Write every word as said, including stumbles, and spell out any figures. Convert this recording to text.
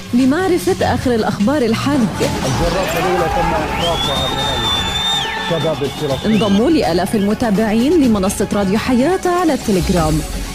لمعرفة آخر الأخبار الحالية. الجرات الأولى تم إطلاقها من الشباب الفلسطيني. انضموا لآلاف المتابعين لمنصة راديو حياة على التليجرام.